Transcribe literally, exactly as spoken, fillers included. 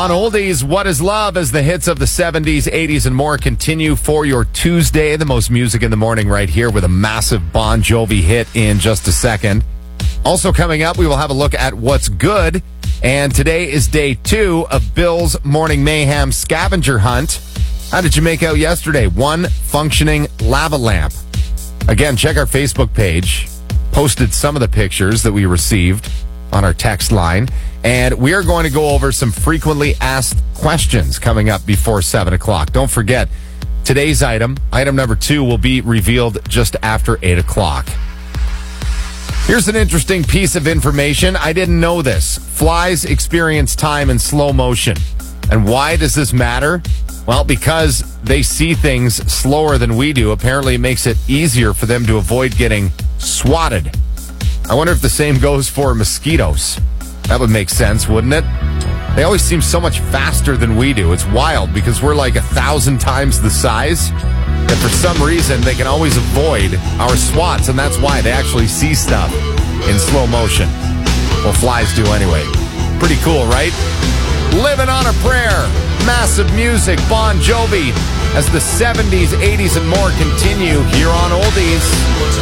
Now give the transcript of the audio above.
On Oldies, What is Love, as the hits of the seventies, eighties, and more continue for your Tuesday. The most music in the morning right here with a massive Bon Jovi hit in just a second. Also coming up, we will have a look at what's good. And today is day two of Bill's Morning Mayhem scavenger hunt. How did you make out yesterday? One functioning lava lamp. Again, check our Facebook page. Posted some of the pictures that we received on our text line. And we are going to go over some frequently asked questions coming up before seven o'clock. Don't forget, today's item, item number two, will be revealed just after eight o'clock. Here's an interesting piece of information. I didn't know this. Flies experience time in slow motion. And why does this matter? Well, because they see things slower than we do. Apparently, it makes it easier for them to avoid getting swatted. I wonder if the same goes for mosquitoes. That would make sense, wouldn't it? They always seem so much faster than we do. It's wild because we're like a thousand times the size. And for some reason, they can always avoid our swats, and that's why they actually see stuff in slow motion. Well, flies do anyway. Pretty cool, right? Living on a Prayer. Massive music, Bon Jovi, as the seventies, eighties, and more continue here on Oldies.